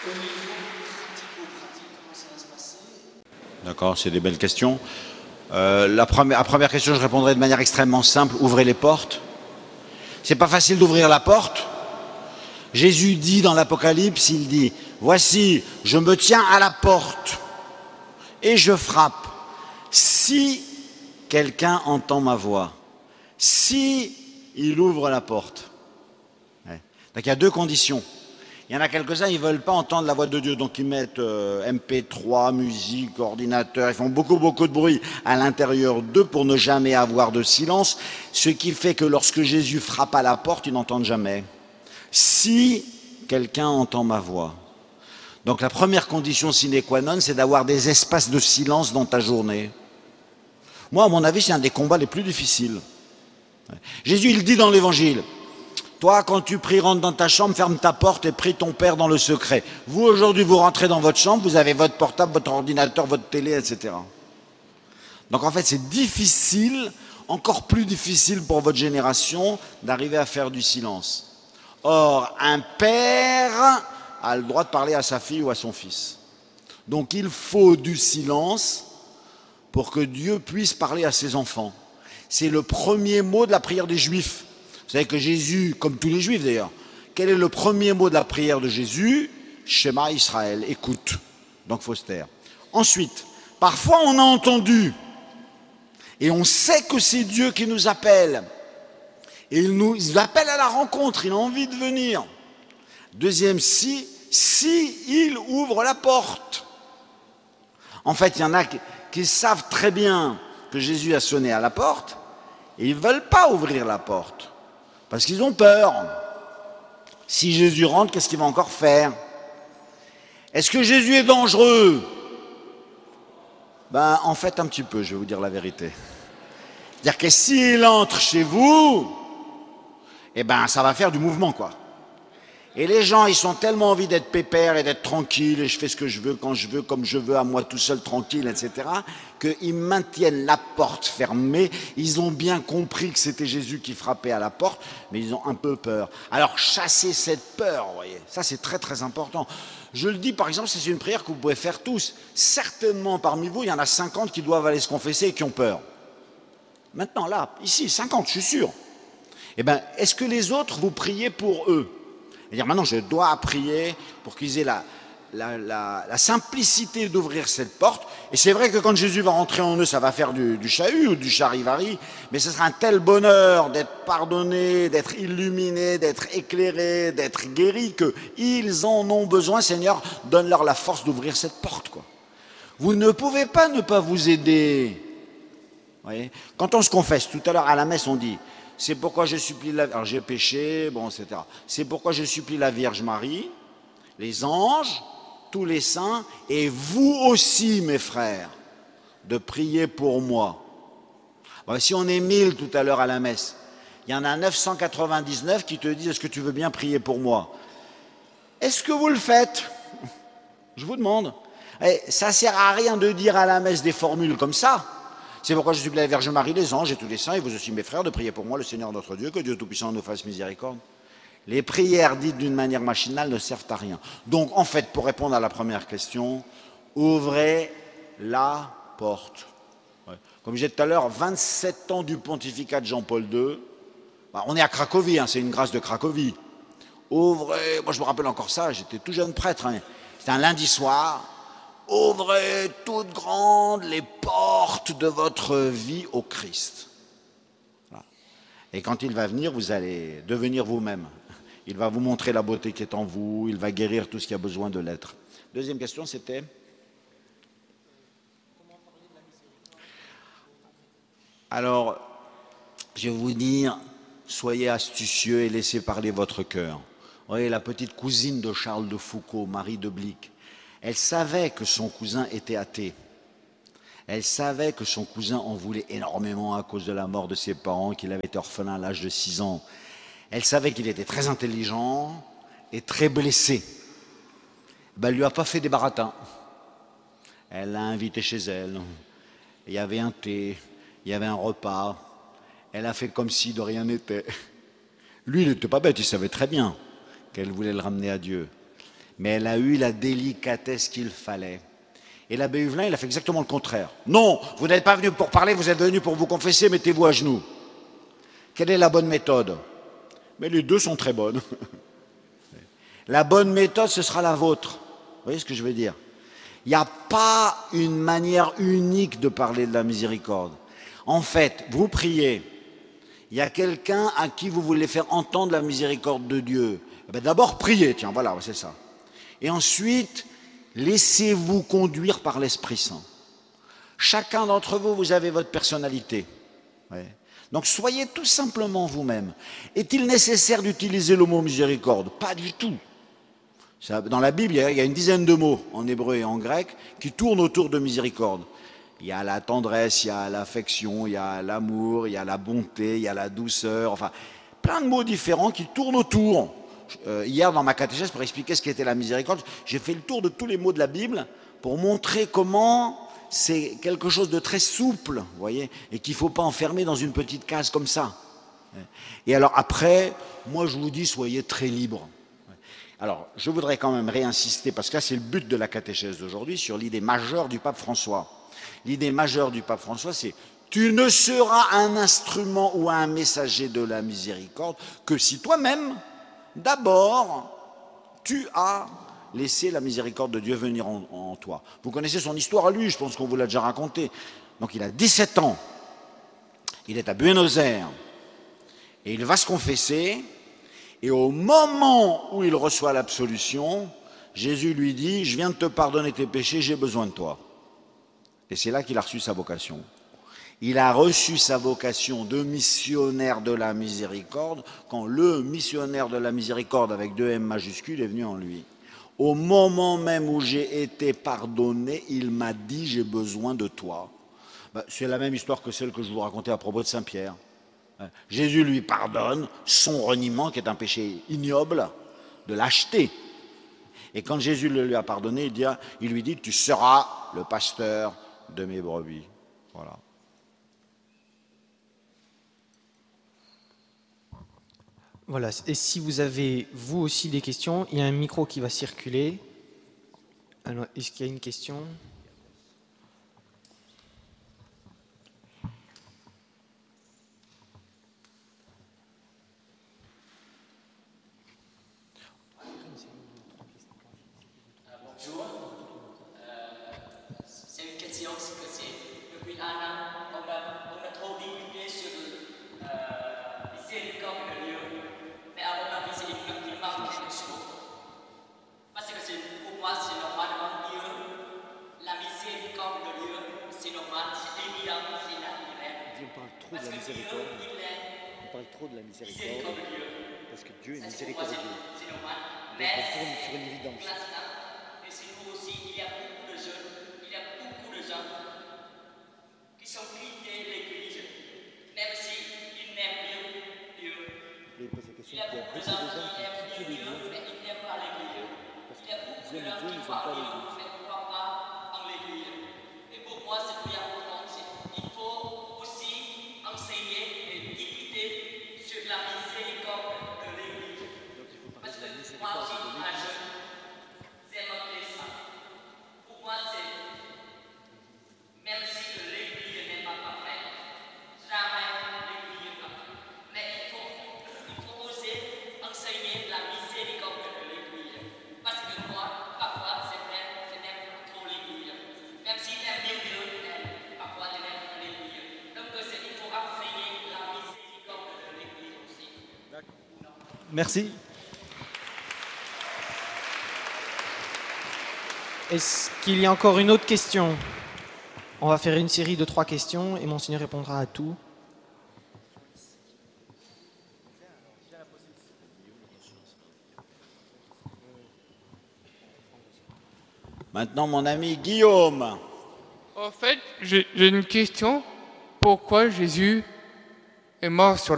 D'accord, c'est des belles questions. La première question, je répondrai de manière extrêmement simple. Ouvrez les portes. C'est pas facile d'ouvrir la porte. Jésus dit dans l'Apocalypse, il dit, voici, je me tiens à la porte et je frappe. Si quelqu'un entend ma voix, si il ouvre la porte. Ouais. Donc il y a deux conditions. Il y en a quelques-uns, ils ne veulent pas entendre la voix de Dieu, donc ils mettent MP3, musique, ordinateur, ils font beaucoup de bruit à l'intérieur d'eux pour ne jamais avoir de silence, ce qui fait que lorsque Jésus frappe à la porte, ils n'entendent jamais. Si quelqu'un entend ma voix. Donc la première condition sine qua non, c'est d'avoir des espaces de silence dans ta journée. Moi, à mon avis, c'est un des combats les plus difficiles. Jésus, il dit dans l'Évangile, toi, quand tu pries, rentre dans ta chambre, ferme ta porte et prie ton Père dans le secret. Vous, aujourd'hui, vous rentrez dans votre chambre, vous avez votre portable, votre ordinateur, votre télé, etc. Donc, en fait, c'est difficile, encore plus difficile pour votre génération, d'arriver à faire du silence. Or, un père a le droit de parler à sa fille ou à son fils. Donc, il faut du silence pour que Dieu puisse parler à ses enfants. C'est le premier mot de la prière des Juifs. Vous savez que Jésus, comme tous les Juifs d'ailleurs, quel est le premier mot de la prière de Jésus? Shema Israël, écoute. Donc il faut se taire. Ensuite, parfois on a entendu et on sait que c'est Dieu qui nous appelle. Et il nous appelle à la rencontre, il a envie de venir. Deuxième si il ouvre la porte. En fait, il y en a qui savent très bien que Jésus a sonné à la porte et ils ne veulent pas ouvrir la porte. Parce qu'ils ont peur. Si Jésus rentre, qu'est-ce qu'il va encore faire? Est-ce que Jésus est dangereux? Ben, en fait, un petit peu, je vais vous dire la vérité. C'est-à-dire que s'il entre chez vous, eh ben, ça va faire du mouvement, quoi. Et les gens, ils sont tellement envie d'être pépères et d'être tranquilles, et je fais ce que je veux, quand je veux, comme je veux, à moi tout seul, tranquille, etc., qu'ils maintiennent la porte fermée. Ils ont bien compris que c'était Jésus qui frappait à la porte, mais ils ont un peu peur. Alors, chassez cette peur, vous voyez. Ça, c'est très, très important. Je le dis, par exemple, c'est une prière que vous pouvez faire tous. Certainement, parmi vous, il y en a 50 qui doivent aller se confesser et qui ont peur. Maintenant, là, ici, 50, je suis sûr. Eh bien, est-ce que les autres, vous priez pour eux? C'est-à-dire maintenant je dois prier pour qu'ils aient la simplicité d'ouvrir cette porte. Et c'est vrai que quand Jésus va rentrer en eux, ça va faire du chahut ou du charivari, mais ce sera un tel bonheur d'être pardonné, d'être illuminé, d'être éclairé, d'être guéri, qu'ils en ont besoin. Seigneur, donne-leur la force d'ouvrir cette porte, quoi. Vous ne pouvez pas ne pas vous aider. Vous voyez, quand on se confesse, tout à l'heure à la messe on dit, c'est pourquoi je supplie la... Alors j'ai péché, bon, etc. C'est pourquoi je supplie la Vierge Marie, les anges, tous les saints, et vous aussi, mes frères, de prier pour moi. Bon, si on est 1000 tout à l'heure à la messe, il y en a 999 qui te disent, est-ce que tu veux bien prier pour moi? Est-ce que vous le faites? Je vous demande. Et ça ne sert à rien de dire à la messe des formules comme ça. C'est pourquoi je supplie la Vierge Marie, les anges et tous les saints, et vous aussi mes frères, de prier pour moi, le Seigneur notre Dieu, que Dieu Tout-Puissant nous fasse miséricorde. Les prières dites d'une manière machinale ne servent à rien. Donc, en fait, pour répondre à la première question, ouvrez la porte. Ouais. Comme je disais tout à l'heure, 27 ans du pontificat de Jean-Paul II, bah, on est à Cracovie, hein, c'est une grâce de Cracovie. Ouvrez, moi je me rappelle encore ça, j'étais tout jeune prêtre, hein. C'était un lundi soir. Ouvrez toutes grandes les portes de votre vie au Christ. Voilà. Et quand il va venir, vous allez devenir vous-même. Il va vous montrer la beauté qui est en vous, il va guérir tout ce qui a besoin de l'être. Deuxième question, c'était? Alors, je vais vous dire, soyez astucieux et laissez parler votre cœur. Vous voyez, la petite cousine de Charles de Foucault, Marie de Blic, elle savait que son cousin était athée. Elle savait que son cousin en voulait énormément à cause de la mort de ses parents, qu'il avait été orphelin à l'âge de 6 ans. Elle savait qu'il était très intelligent et très blessé. Ben, elle ne lui a pas fait des baratins. Elle l'a invité chez elle. Il y avait un thé, il y avait un repas. Elle a fait comme si de rien n'était. Lui, il n'était pas bête, il savait très bien qu'elle voulait le ramener à Dieu. Mais elle a eu la délicatesse qu'il fallait. Et l'abbé Huvelin, il a fait exactement le contraire. Non, vous n'êtes pas venu pour parler, vous êtes venu pour vous confesser, mettez-vous à genoux. Quelle est la bonne méthode? Mais les deux sont très bonnes. La bonne méthode, ce sera la vôtre. Vous voyez ce que je veux dire? Il n'y a pas une manière unique de parler de la miséricorde. En fait, vous priez, il y a quelqu'un à qui vous voulez faire entendre la miséricorde de Dieu. D'abord, priez, tiens, voilà, c'est ça. Et ensuite, laissez-vous conduire par l'Esprit Saint. Chacun d'entre vous, vous avez votre personnalité. Ouais. Donc, soyez tout simplement vous-même. Est-il nécessaire d'utiliser le mot miséricorde? Pas du tout. Dans la Bible, il y a une dizaine de mots en hébreu et en grec qui tournent autour de miséricorde. Il y a la tendresse, il y a l'affection, il y a l'amour, il y a la bonté, il y a la douceur, enfin, plein de mots différents qui tournent autour. Hier, dans ma catéchèse, pour expliquer ce qu'était la miséricorde, j'ai fait le tour de tous les mots de la Bible pour montrer comment c'est quelque chose de très souple, vous voyez, et qu'il ne faut pas enfermer dans une petite case comme ça. Et alors après, moi je vous dis, soyez très libres. Alors, je voudrais quand même réinsister, parce que là c'est le but de la catéchèse d'aujourd'hui, sur l'idée majeure du pape François. L'idée majeure du pape François, c'est « Tu ne seras un instrument ou un messager de la miséricorde que si toi-même, d'abord, tu as laissé la miséricorde de Dieu venir en toi. » Vous connaissez son histoire à lui, je pense qu'on vous l'a déjà raconté. Donc il a 17 ans, il est à Buenos Aires, et il va se confesser, et au moment où il reçoit l'absolution, Jésus lui dit « Je viens de te pardonner tes péchés, j'ai besoin de toi. » Et c'est là qu'il a reçu sa vocation. Il a reçu sa vocation de missionnaire de la miséricorde quand le missionnaire de la miséricorde avec 2 M majuscules est venu en lui. Au moment même où j'ai été pardonné, il m'a dit « J'ai besoin de toi ». C'est la même histoire que celle que je vous racontais à propos de Saint-Pierre. Jésus lui pardonne son reniement, qui est un péché ignoble, de lâcheté. Et quand Jésus le lui a pardonné, il lui dit « Tu seras le pasteur de mes brebis ». Voilà. Voilà, et si vous avez, vous aussi, des questions, il y a un micro qui va circuler. Alors, est-ce qu'il y a une question ? On parle trop de la miséricorde parce que Dieu est miséricordieux. Donc on tourne sur une évidence. Mais chez nous aussi, il y a beaucoup de jeunes, il y a beaucoup de gens qui sont quittés l'église, même s'ils n'aiment Dieu. Il y a beaucoup de gens qui aiment Dieu, mais ils n'aiment pas l'église. Il y a beaucoup de gens qui parlent Dieu, mais ne croient pas en l'église. Et pour moi, c'est plus important. Il faut aussi enseigner et écouter sur la miséricorde de l'église. Parce que moi aussi, un jeune, c'est montré ça. Pour moi, c'est, même si l'église n'est pas parfaite, jamais l'église est parfaite. Mais il faut oser enseigner la miséricorde de l'église. Parce que moi, parfois, c'est vrai, je n'aime pas trop l'église. Même si j'aime bien Dieu, parfois je n'aime pas l'église. Donc il faut enseigner la miséricorde de l'église aussi. Merci. Est-ce qu'il y a encore une autre question ? On va faire une série de 3 questions et Monseigneur répondra à tout. Maintenant, mon ami Guillaume. En fait, j'ai une question. Pourquoi Jésus est mort sur